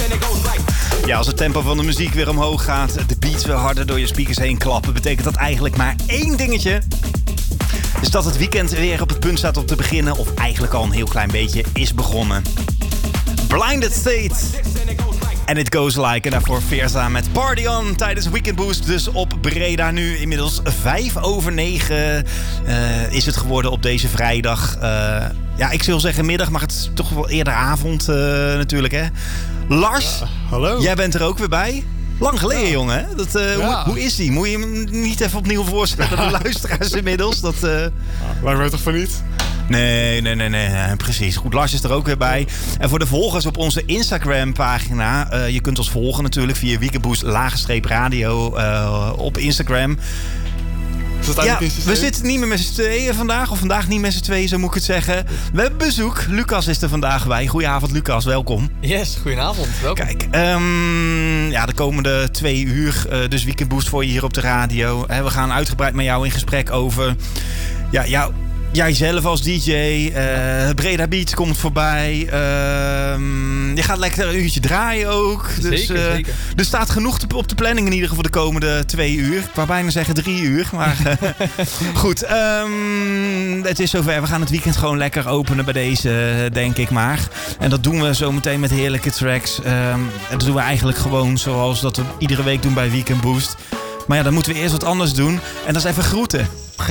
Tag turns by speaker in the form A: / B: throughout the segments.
A: Ja, als het tempo van de muziek weer omhoog gaat, de beats weer harder door je speakers heen klappen, betekent dat eigenlijk maar één dingetje. Dus dat het weekend weer op het punt staat om te beginnen, of eigenlijk al een heel klein beetje is begonnen. Blinded State. En It Goes Like. En daarvoor Versa met Party On tijdens Weekend Boost. Dus op Breda nu inmiddels 9:05 is het geworden op deze vrijdag. Ja, ik zou zeggen middag, maar het is toch wel eerder avond natuurlijk, hè? Lars,
B: hallo.
A: Jij bent er ook weer bij. Lang geleden, jongen. Hè? Dat, hoe is die? Moet je hem niet even opnieuw voorstellen aan de luisteraars inmiddels? Dat,
B: Lijkt mij toch van niet?
A: Nee, precies. Goed, Lars is er ook weer bij. En voor de volgers op onze Instagram-pagina... je kunt ons volgen natuurlijk via Weekendboost_radio op Instagram. Ja, we zitten niet meer met z'n tweeën vandaag. Of vandaag niet met z'n tweeën, zo moet ik het zeggen. We hebben bezoek. Lucas is er vandaag bij. Goedenavond, Lucas. Welkom.
C: Yes, goedenavond. Welkom.
A: Kijk, ja, de komende 2 uur dus Weekend Boost voor je hier op de radio. We gaan uitgebreid met jou in gesprek over... Ja, jijzelf als DJ, Breda Beats komt voorbij. Je gaat lekker een uurtje draaien ook. Dus,
C: zeker.
A: Er staat genoeg op de planning in ieder geval voor de komende 2 uur. Ik wou bijna zeggen 3 uur. Maar goed, het is zover. We gaan het weekend gewoon lekker openen bij deze, denk ik maar. En dat doen we zo meteen met heerlijke tracks. En dat doen we eigenlijk gewoon zoals dat we iedere week doen bij Weekend Boost. Maar ja, dan moeten we eerst wat anders doen. En dat is even groeten.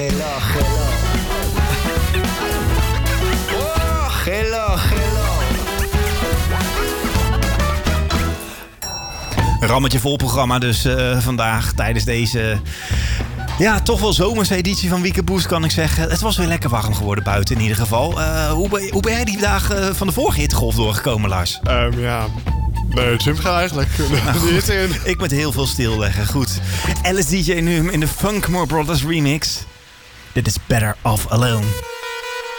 C: Hello.
A: Een rammetje vol programma dus vandaag tijdens deze... Ja, toch wel zomerse editie van Weekend Boost kan ik zeggen. Het was weer lekker warm geworden buiten in ieder geval. Hoe ben jij die dagen van de vorige hittegolf doorgekomen, Lars?
B: Ja... Nee, gym gaan eigenlijk.
A: Nou, ik met heel veel stilleggen. Goed. Alice DJ nu in de Funkmore Brothers remix. Dit is Better Off Alone.